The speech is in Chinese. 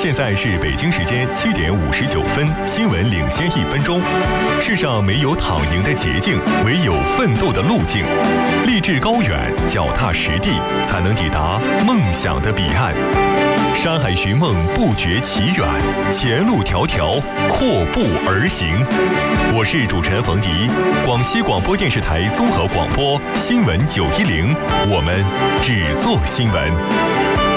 现在是北京时间7点59分，新闻领先1分钟。世上没有躺赢的捷径，唯有奋斗的路径。立志高远，脚踏实地，才能抵达梦想的彼岸。山海寻梦，不觉其远，前路迢迢，阔步而行。我是主持人冯迪，广西广播电视台综合广播新闻910，我们只做新闻。